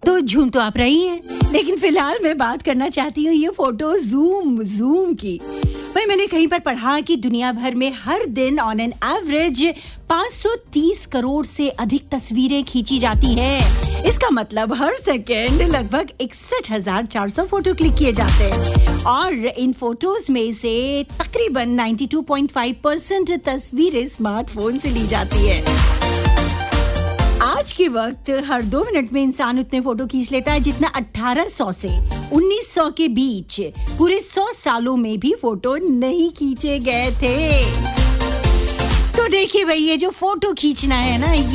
तो झूम तो आप रही हैं, लेकिन फिलहाल मैं बात करना चाहती हूँ ये फोटो जूम की। भाई मैंने कहीं पर पढ़ा कि दुनिया भर में हर दिन ऑन एन एवरेज 530 करोड़ से अधिक तस्वीरें खींची जाती हैं। इसका मतलब हर सेकेंड लगभग 61,400 फोटो क्लिक किए जाते हैं और इन फोटोज में से तकरीबन 92.5% तस्वीरें स्मार्टफोन से ली जाती है। आज के वक्त हर 2 मिनट में इंसान उतने फोटो खींच लेता है जितना 1800 से 1900 के बीच पूरे 100 सालों में भी फोटो नहीं खींचे गए थे। तो देखिए भाई, ये जो फोटो खींचना है ना,